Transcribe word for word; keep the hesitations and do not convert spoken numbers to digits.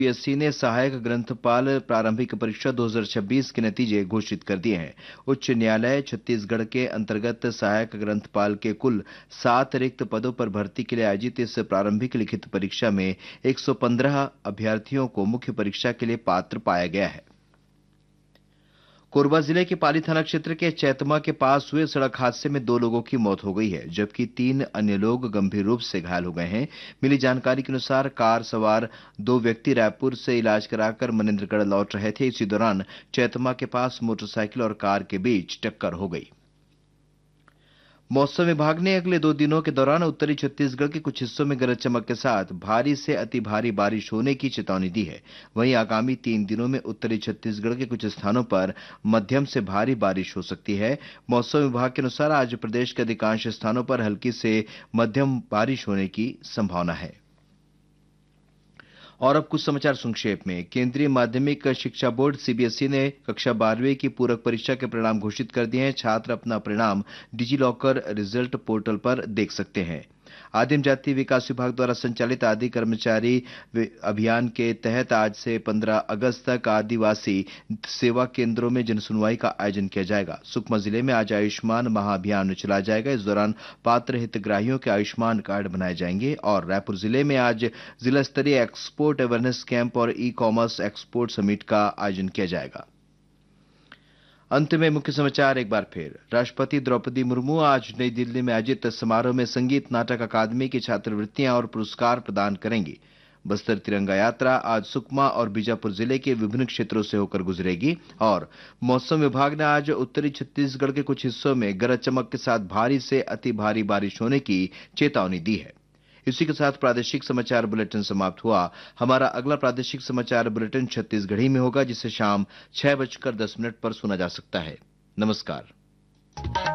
UPSC ने सहायक ग्रंथपाल प्रारंभिक परीक्षा दो हज़ार छब्बीस के नतीजे घोषित कर दिए हैं। उच्च न्यायालय छत्तीसगढ़ के अंतर्गत सहायक ग्रंथपाल के कुल सात रिक्त पदों पर भर्ती के लिए आयोजित इस प्रारंभिक लिखित परीक्षा में एक सौ पंद्रह अभ्यर्थियों को मुख्य परीक्षा के लिए पात्र पाया गया है। कोरबा जिले के पाली थाना क्षेत्र के चैतमा के पास हुए सड़क हादसे में दो लोगों की मौत हो गई है, जबकि तीन अन्य लोग गंभीर रूप से घायल हो गए हैं। मिली जानकारी के अनुसार कार सवार दो व्यक्ति रायपुर से इलाज कराकर मनेन्द्रगढ़ लौट रहे थे। इसी दौरान चैतमा के पास मोटरसाइकिल और कार के बीच टक्कर हो गई। मौसम विभाग ने अगले दो दिनों के दौरान उत्तरी छत्तीसगढ़ के कुछ हिस्सों में गरज चमक के साथ भारी से अति भारी बारिश होने की चेतावनी दी है। वहीं आगामी तीन दिनों में उत्तरी छत्तीसगढ़ के कुछ स्थानों पर मध्यम से भारी बारिश हो सकती है। मौसम विभाग के अनुसार आज प्रदेश के अधिकांश स्थानों पर हल्की से मध्यम बारिश होने की संभावना है। और अब कुछ समाचार संक्षेप में। केंद्रीय माध्यमिक शिक्षा बोर्ड सीबीएसई ने कक्षा बारहवीं की पूरक परीक्षा के परिणाम घोषित कर दिए हैं। छात्र अपना परिणाम डिजी लॉकर रिजल्ट पोर्टल पर देख सकते हैं। आदिम जाति विकास विभाग द्वारा संचालित आदि कर्मचारी अभियान के तहत आज से पंद्रह अगस्त तक आदिवासी सेवा केंद्रों में जनसुनवाई का आयोजन किया जाएगा। सुकमा जिले में आज आयुष्मान महाअभियान चलाया जाएगा। इस दौरान पात्र हितग्राहियों के आयुष्मान कार्ड बनाए जाएंगे। और रायपुर जिले में आज जिला स्तरीय एक्सपोर्ट अवेयरनेस कैंप और ई कॉमर्स एक्सपोर्ट समिट का आयोजन किया जाएगा। अंत में मुख्य समाचार एक बार फिर। राष्ट्रपति द्रौपदी मुर्मू आज नई दिल्ली में आयोजित समारोह में संगीत नाटक अकादमी की छात्रवृत्तियां और पुरस्कार प्रदान करेंगी। बस्तर तिरंगा यात्रा आज सुकमा और बीजापुर जिले के विभिन्न क्षेत्रों से होकर गुजरेगी। और मौसम विभाग ने आज उत्तरी छत्तीसगढ़ के कुछ हिस्सों में गरज चमक के साथ भारी से अति भारी बारिश होने की चेतावनी दी है। इसी के साथ प्रादेशिक समाचार बुलेटिन समाप्त हुआ। हमारा अगला प्रादेशिक समाचार बुलेटिन छत्तीसगढ़ी में होगा, जिसे शाम छह बजकर दस मिनट पर सुना जा सकता है। नमस्कार।